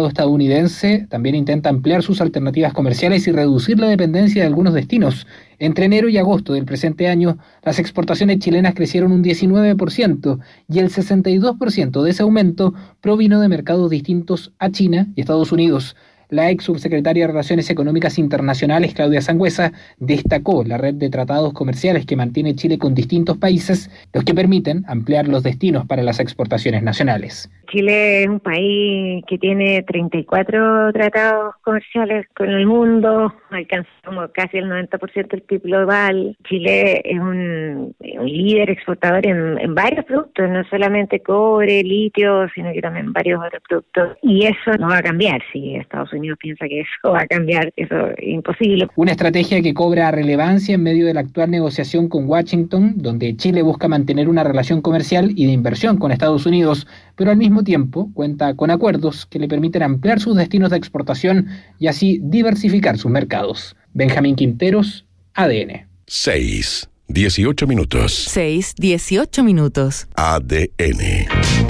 estadounidense también intenta ampliar sus alternativas comerciales y reducir la dependencia de algunos destinos. Entre enero y agosto del presente año, las exportaciones chilenas crecieron un 19% y el 62% de ese aumento provino de mercados distintos a China y Estados Unidos. La ex subsecretaria de Relaciones Económicas Internacionales, Claudia Sangüesa, destacó la red de tratados comerciales que mantiene Chile con distintos países, los que permiten ampliar los destinos para las exportaciones nacionales. Chile es un país que tiene 34 tratados comerciales con el mundo, alcanzamos casi el 90% del PIB global. Chile es un líder exportador en varios productos, no solamente cobre, litio, sino que también varios otros productos. Y eso no va a cambiar si Estados Unidos piensa que eso va a cambiar, eso es imposible. Una estrategia que cobra relevancia en medio de la actual negociación con Washington, donde Chile busca mantener una relación comercial y de inversión con Estados Unidos, pero al mismo tiempo cuenta con acuerdos que le permiten ampliar sus destinos de exportación y así diversificar sus mercados. Benjamín Quinteros, ADN. 6:18 minutos. 6:18 minutos. ADN.